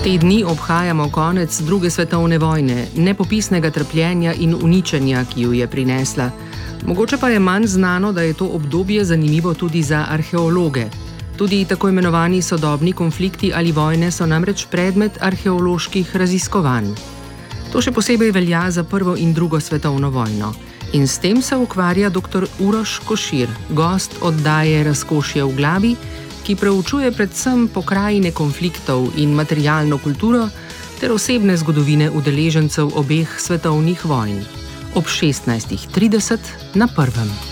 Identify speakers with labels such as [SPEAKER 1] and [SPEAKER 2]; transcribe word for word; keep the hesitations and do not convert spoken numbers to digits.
[SPEAKER 1] Te dni obhajamo konec druge svetovne vojne, nepopisnega trpljenja in uničenja, ki jo je prinesla. Mogoče pa je manj znano, da je to obdobje zanimivo tudi za arheologe. Tudi tako imenovani sodobni konflikti ali vojne so namreč predmet arheoloških raziskovanj. To še posebej velja za prvo in drugo svetovno vojno. In s tem se ukvarja doktor Uroš Košir, gost oddaje Razkošje v glavi, ki preučuje predvsem pokrajine konfliktov in materialno kulturo ter osebne zgodovine udeležencev obeh svetovnih vojn. Ob šestnajstih trideset na Prvem.